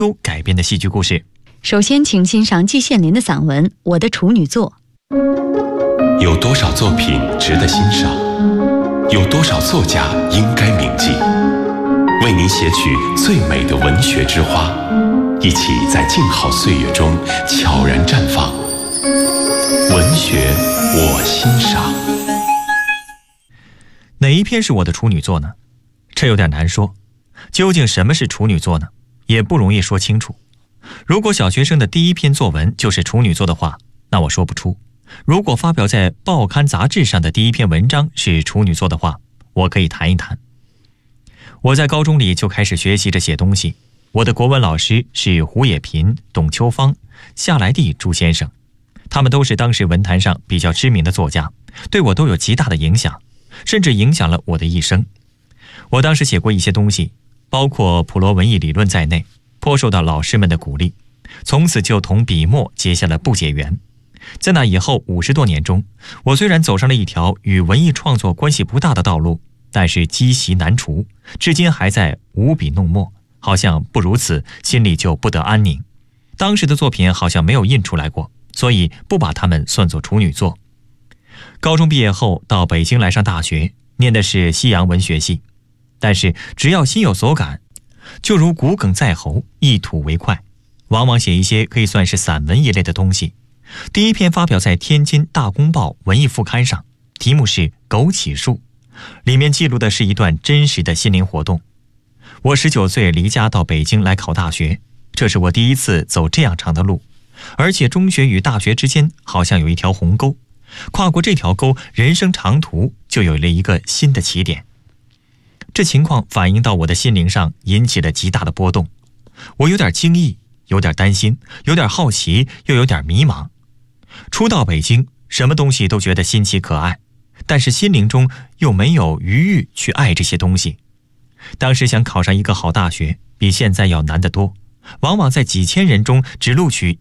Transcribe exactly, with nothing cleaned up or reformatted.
都改编的戏剧故事。 首先请欣赏季羡林的散文《我的处女作》。 有多少作品值得欣赏？有多少作家应该铭记？为您写取最美的文学之花，一起在静好岁月中悄然绽放。文学我欣赏。 哪一篇是我的处女作呢？这有点难说。究竟什么是处女作呢？也不容易说清楚。如果小学生的第一篇作文就是处女作的话，那我说不出。如果发表在报刊杂志上的第一篇文章是处女作的话，我可以谈一谈。我在高中里就开始学习着写东西，我的国文老师是胡也频、董秋芳、夏来地朱先生，他们都是当时文坛上比较知名的作家，对我都有极大的影响，甚至影响了我的一生。我当时写过一些东西，包括普罗文艺理论在内，颇受到老师们的鼓励，从此就同笔墨结下了不解缘。在那以后五十多年中，我虽然走上了一条与文艺创作关系不大的道路，但是积习难除，至今还在无笔弄墨，好像不如此心里就不得安宁。当时的作品好像没有印出来过，所以不把它们算作处女作。高中毕业后到北京来上大学，念的是西洋文学系，但是只要心有所感，就如骨鲠在喉，一吐为快，往往写一些可以算是散文一类的东西。第一篇发表在天津大公报文艺副刊上，题目是《枸杞树》，里面记录的是一段真实的心灵活动。我十九岁离家到北京来考大学，这是我第一次走这样长的路，而且中学与大学之间好像有一条鸿沟，跨过这条沟，人生长途就有了一个新的起点。这情况反映到我的心灵上，引起了极大的波动。我有点惊异，有点担心，有点好奇，又有点迷茫。初到北京，什么东西都觉得新奇可爱，但是心灵中又没有余裕去爱这些东西。当时想考上一个好大学，比现在要难得多，往往在几千人中只录取